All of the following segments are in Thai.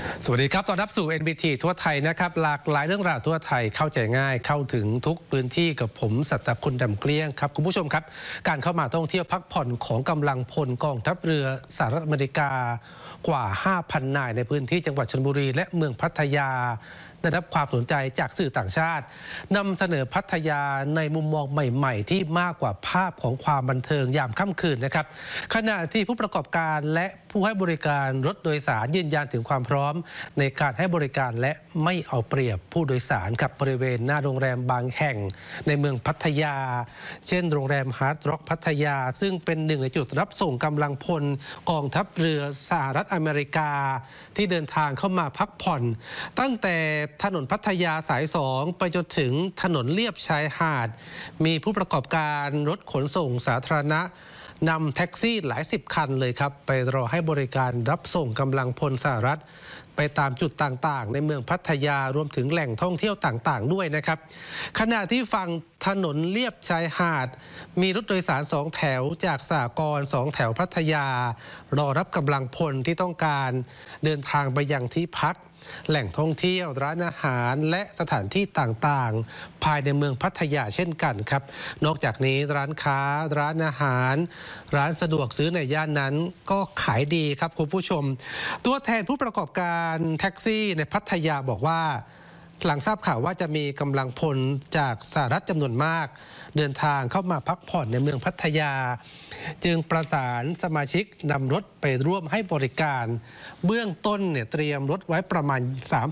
สวัสดีครับต้อนรับสู่ NBT ทั่วไทยนะครับหลากหลายเรื่องราวทั่วไทยเข้าใจง่ายเข้าถึงทุกพื้นที่กับผมสัตคุณดำเกลี้ยงครับคุณผู้ชมครับการเข้ามาท่องเที่ยวพักผ่อนของกำลังพลกองทัพเรือสหรัฐอเมริกากว่า 5,000 นายในพื้นที่จังหวัดชลบุรีและเมืองพัทยาได้รับความสนใจจากสื่อต่างชาตินำเสนอพัทยาในมุมมองใหม่ๆที่มากกว่าภาพของความบันเทิงยามค่ำคืนนะครับขณะที่ผู้ประกอบการและผู้ให้บริการรถโดยสารยืนยันถึงความพร้อมในการให้บริการและไม่เอาเปรียบผู้โดยสารกับบริเวณหน้าโรงแรมบางแห่งในเมืองพัทยาเช่นโรงแรมฮาร์ดร็อกพัทยาซึ่งเป็นหนึ่งในจุดรับส่งกำลังพลกองทัพเรือสหรัฐอเมริกาที่เดินทางเข้ามาพักผ่อนตั้งแต่ถนนพัทยาสาย2ไปจนถึงถนนเลียบชายหาดมีผู้ประกอบการรถขนส่งสาธารณะนำแท็กซี่หลายสิบคันเลยครับไปรอให้บริการรับส่งกำลังพลสหรัฐไปตามจุดต่างๆในเมืองพัทยารวมถึงแหล่งท่องเที่ยวต่างๆด้วยนะครับขณะที่ฝั่งถนนเลียบชายหาดมีรถโดยสาร2แถวจากสหกรณ์2แถวพัทยารอรับกำลังพลที่ต้องการเดินทางไปยังที่พักแหล่งท่องเที่ยวร้านอาหารและสถานที่ต่างๆภายในเมืองพัทยาเช่นกันครับนอกจากนี้ร้านค้าร้านอาหารร้านสะดวกซื้อในย่านนั้นก็ขายดีครับคุณผู้ชมตัวแทนผู้ประกอบการแท็กซี่ในพัทยาบอกว่าหลังทราบข่าวว่าจะมีกำลังพลจากสหรัฐจำนวนมากเดินทางเข้ามาพักผ่อนในเมืองพัทยาจึงประสานสมาชิกนำรถไปร่วมให้บริการเบื้องต้นเนี่ยเตรียมรถไว้ประมาณ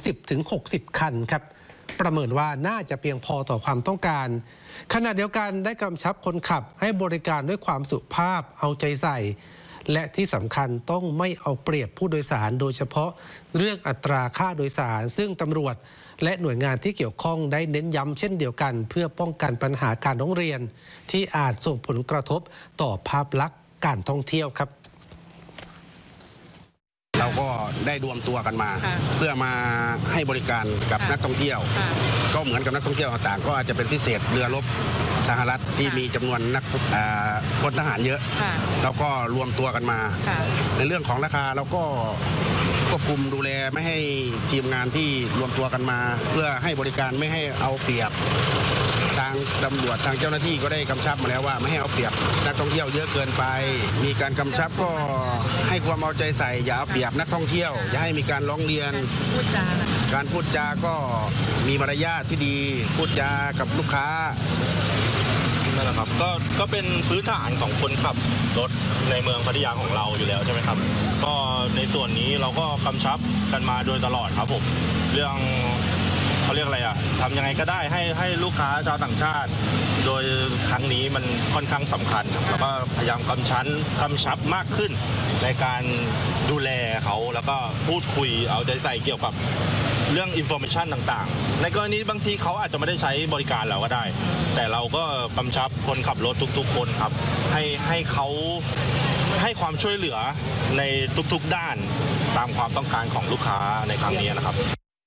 30-60 คันครับประเมินว่าน่าจะเพียงพอต่อความต้องการขณะเดียวกันได้กำชับคนขับให้บริการด้วยความสุภาพเอาใจใส่และที่สำคัญต้องไม่เอาเปรียบผู้โดยสารโดยเฉพาะเรื่องอัตราค่าโดยสารซึ่งตำรวจและหน่วยงานที่เกี่ยวข้องได้เน้นย้ำเช่นเดียวกันเพื่อป้องกันปัญหาการร้องเรียนที่อาจส่งผลกระทบต่อภาพลักษณ์การท่องเที่ยวครับเราก็ได้รวมตัวกันมาเพื่อมาให้บริการกับนักท่องเที่ยวก็เหมือนกับนักท่องเที่ยวต่างๆก็อาจจะเป็นพิเศษเรือรบสหรัฐที่มีจำนวนนักพลทหารเยอะเราก็รวมตัวกันมาในเรื่องของราคาเราก็ควบคุมดูแลไม่ให้ทีมงานที่รวมตัวกันมาเพื่อให้บริการไม่ให้เอาเปรียบทางตำรวจทางเจ้าหน้าที่ก็ได้กำชับมาแล้วว่าไม่ให้เอาเปรียบนักท่องเที่ยวเยอะเกินไปมีการกำชับก็ให้ความเอาใจใส่อย่าเอาเปรียบนักท่องเที่ยวอย่าให้มีการร้องเรียนการพูดจาก็มีมารยาทที่ดีพูดจากับลูกค้านั่นแหละครับก็เป็นพื้นฐานของคนขับรถในเมืองพัทยาของเราอยู่แล้วใช่ไหมครับก็ในส่วนนี้เราก็กำชับกันมาโดยตลอดครับผมเรื่องเขาเรียกอะไรทำยังไงก็ได้ให้ลูกค้าชาวต่างชาติโดยครั้งนี้มันค่อนข้างสำคัญแล้วก็พยายามกำชับมากขึ้นในการดูแลเขาแล้วก็พูดคุยเอาใจใส่เกี่ยวกับเรื่องอินโฟเมชันต่างๆในกรณีบางทีเขาอาจจะไม่ได้ใช้บริการเราก็ได้แต่เราก็กำชับคนขับรถทุกๆคนครับให้เขาให้ความช่วยเหลือในทุกๆด้านตามความต้องการของลูกค้าในครั้งนี้นะครับ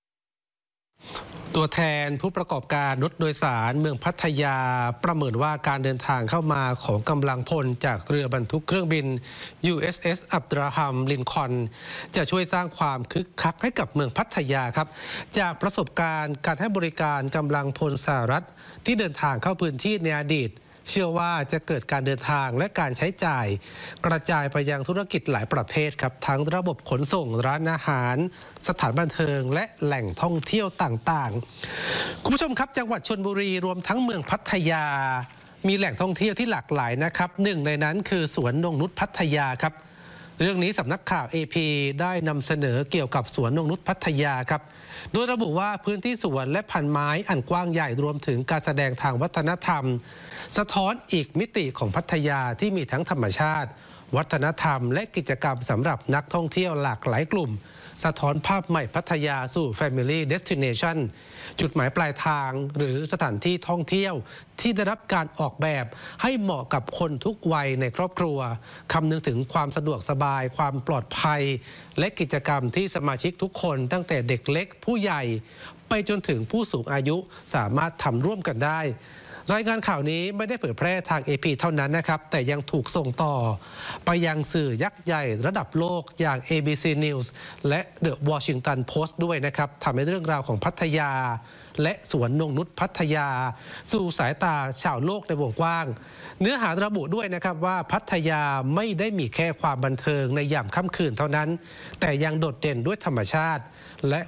ตัวแทนผู้ประกอบการรถโดยสารเมืองพัทยาประเมินว่าการเดินทางเข้ามาของกำลังพลจากเรือบรรทุกเครื่องบิน USS อับราฮัมลินคอล์นจะช่วยสร้างความคึกคักให้กับเมืองพัทยาครับจากประสบการณ์การให้บริการกำลังพลสหรัฐที่เดินทางเข้าพื้นที่ในอดีตเชื่อว่าจะเกิดการเดินทางและการใช้จ่ายกระจายไปยังธุรกิจหลายประเภทครับทั้งระบบขนส่งร้านอาหารสถานบันเทิงและแหล่งท่องเที่ยวต่างๆคุณผู้ชมครับจังหวัดชลบุรีรวมทั้งเมืองพัทยามีแหล่งท่องเที่ยวที่หลากหลายนะครับหนึ่งในนั้นคือสวนนงนุชพัทยาครับเรื่องนี้สำนักข่าว AP ได้นำเสนอเกี่ยวกับสวนนงนุชพัทยาครับโดยระบุว่าพื้นที่สวนและพันไม้อันกว้างใหญ่รวมถึงการแสดงทางวัฒนธรรมสะท้อนอีกมิติของพัทยาที่มีทั้งธรรมชาติวัฒนธรรมและกิจกรรมสำหรับนักท่องเที่ยวหลากหลายกลุ่มสะท้อนภาพใหม่พัทยาสู่ Family Destination จุดหมายปลายทางหรือสถานที่ท่องเที่ยวที่ได้รับการออกแบบให้เหมาะกับคนทุกวัยในครอบครัวคำนึงถึงความสะดวกสบายความปลอดภัยและกิจกรรมที่สมาชิกทุกคนตั้งแต่เด็กเล็กผู้ใหญ่ไปจนถึงผู้สูงอายุสามารถทำร่วมกันได้รายงานข่าวนี้ไม่ได้เผยแพร่ทาง AP เท่านั้นนะครับแต่ยังถูกส่งต่อไปยังสื่อยักษ์ใหญ่ระดับโลกอย่าง ABC News และ The Washington Post ด้วยนะครับทำให้เรื่องราวของพัทยาและสวนนงนุชพัทยาสู่สายตาชาวโลกในวงกว้างเนื้อหาระบุด้วยนะครับว่าพัทยาไม่ได้มีแค่ความบันเทิงในยามค่ำคืนเท่านั้นแต่ยังโดดเด่นด้วยธรรมชาติและ